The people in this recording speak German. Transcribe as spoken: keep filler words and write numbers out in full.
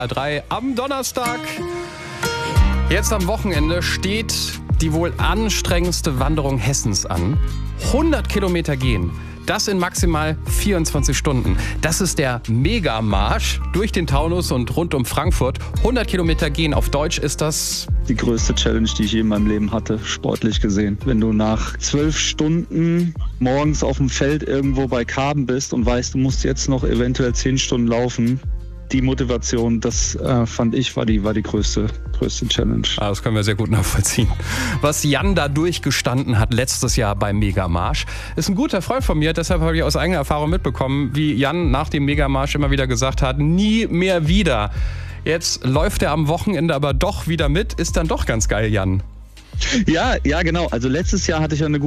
drei am Donnerstag. Jetzt am Wochenende steht die wohl anstrengendste Wanderung Hessens an. hundert Kilometer gehen. Das in maximal vierundzwanzig Stunden. Das ist der Megamarsch durch den Taunus und rund um Frankfurt. hundert Kilometer gehen. Auf Deutsch ist das die größte Challenge, die ich je in meinem Leben hatte, sportlich gesehen. Wenn du nach zwölf Stunden morgens auf dem Feld irgendwo bei Karben bist und weißt, du musst jetzt noch eventuell zehn Stunden laufen, die Motivation, das äh, fand ich, war die, war die größte, größte Challenge. Ah, das können wir sehr gut nachvollziehen. Was Jan da durchgestanden hat letztes Jahr beim Megamarsch, ist ein guter Freund von mir. Deshalb habe ich aus eigener Erfahrung mitbekommen, wie Jan nach dem Megamarsch immer wieder gesagt hat, nie mehr wieder. Jetzt läuft er am Wochenende aber doch wieder mit. Ist dann doch ganz geil, Jan. Ja, ja, genau. Also letztes Jahr hatte ich ja eine